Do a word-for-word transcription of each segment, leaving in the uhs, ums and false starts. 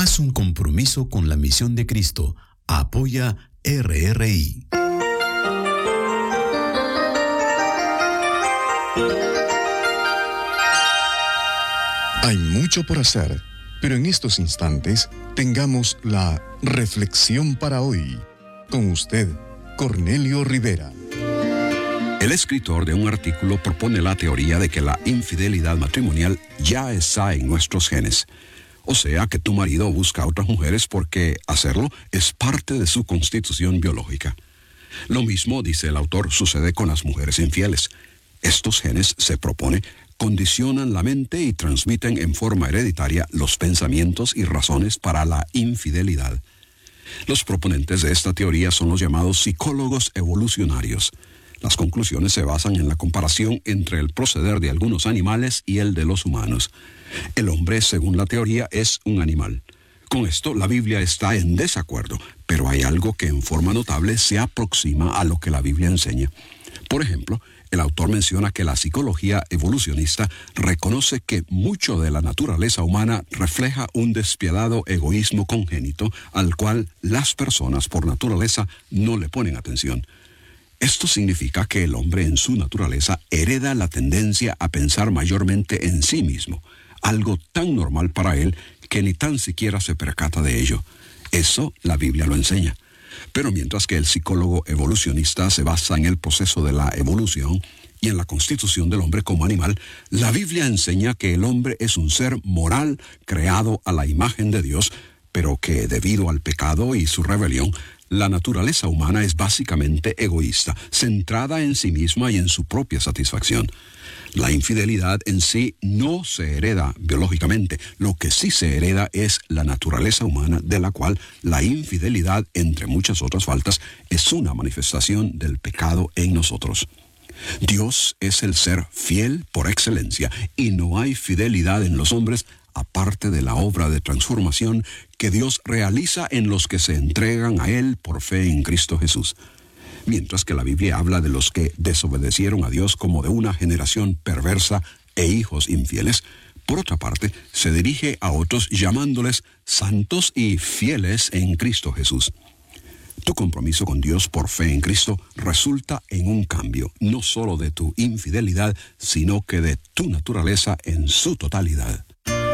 Haz un compromiso con la misión de Cristo. Apoya R R I. Hay mucho por hacer, pero en estos instantes tengamos la reflexión para hoy. Con usted, Cornelio Rivera. El escritor de un artículo propone la teoría de que la infidelidad matrimonial ya está en nuestros genes. O sea, que tu marido busca a otras mujeres porque hacerlo es parte de su constitución biológica. Lo mismo, dice el autor, sucede con las mujeres infieles. Estos genes, se propone, condicionan la mente y transmiten en forma hereditaria los pensamientos y razones para la infidelidad. Los proponentes de esta teoría son los llamados psicólogos evolucionarios. Las conclusiones se basan en la comparación entre el proceder de algunos animales y el de los humanos. El hombre, según la teoría, es un animal. Con esto, la Biblia está en desacuerdo, pero hay algo que en forma notable se aproxima a lo que la Biblia enseña. Por ejemplo, el autor menciona que la psicología evolucionista reconoce que mucho de la naturaleza humana refleja un despiadado egoísmo congénito al cual las personas por naturaleza no le ponen atención. Esto significa que el hombre en su naturaleza hereda la tendencia a pensar mayormente en sí mismo, algo tan normal para él que ni tan siquiera se percata de ello. Eso la Biblia lo enseña. Pero mientras que el psicólogo evolucionista se basa en el proceso de la evolución y en la constitución del hombre como animal, la Biblia enseña que el hombre es un ser moral creado a la imagen de Dios, pero que debido al pecado y su rebelión, la naturaleza humana es básicamente egoísta, centrada en sí misma y en su propia satisfacción. La infidelidad en sí no se hereda biológicamente. Lo que sí se hereda es la naturaleza humana, de la cual la infidelidad, entre muchas otras faltas, es una manifestación del pecado en nosotros. Dios es el ser fiel por excelencia y no hay fidelidad en los hombres aparte de la obra de transformación que Dios realiza en los que se entregan a Él por fe en Cristo Jesús. Mientras que la Biblia habla de los que desobedecieron a Dios como de una generación perversa e hijos infieles, por otra parte, se dirige a otros llamándoles santos y fieles en Cristo Jesús. Tu compromiso con Dios por fe en Cristo resulta en un cambio, no solo de tu infidelidad, sino que de tu naturaleza en su totalidad.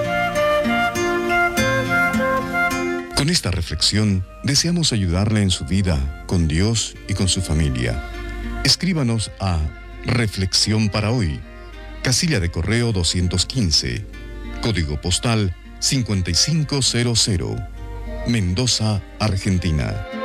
Con esta reflexión, deseamos ayudarle en su vida, con Dios y con su familia. Escríbanos a Reflexión para Hoy, casilla de correo doscientos quince, código postal cinco cinco cero cero, Mendoza, Argentina.